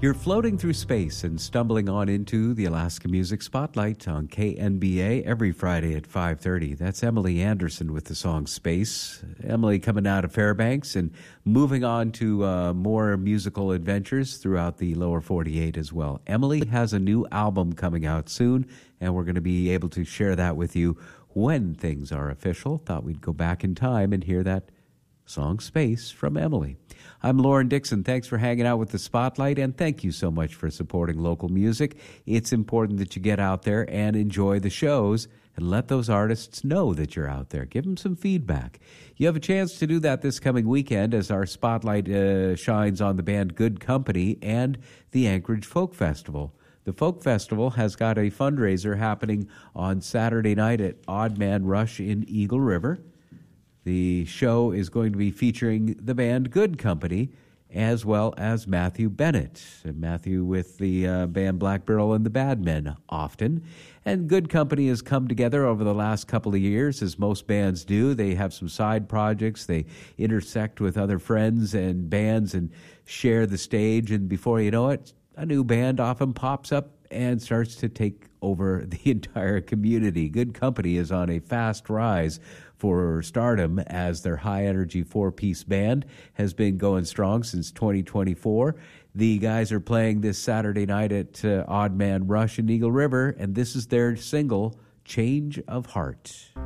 You're floating through space and stumbling on into the Alaska Music Spotlight on KNBA every Friday at 5:30. That's Emily Anderson with the song Space. Emily coming out of Fairbanks and moving on to more musical adventures throughout the lower 48 as well. Emily has a new album coming out soon, and we're going to be able to share that with you when things are official. Thought we'd go back in time and hear that song Space from Emily. I'm Lauren Dixon. Thanks for hanging out with the Spotlight, and thank you so much for supporting local music. It's important that you get out there and enjoy the shows and let those artists know that you're out there. Give them some feedback. You have a chance to do that this coming weekend as our Spotlight shines on the band Good Company and the Anchorage Folk Festival. The Folk Festival has got a fundraiser happening on Saturday night at Odd Man Rush in Eagle River. The show is going to be featuring the band Good Company as well as Matthew Bennett. Matthew with the band Black Barrel and the Bad Men often. And Good Company has come together over the last couple of years, as most bands do. They have some side projects. They intersect with other friends and bands and share the stage. And before you know it, a new band often pops up and starts to take over the entire community. Good Company is on a fast rise for stardom as their high-energy four-piece band has been going strong since 2024. The guys are playing this Saturday night at Odd Man Rush in Eagle River, and this is their single, Change of Heart.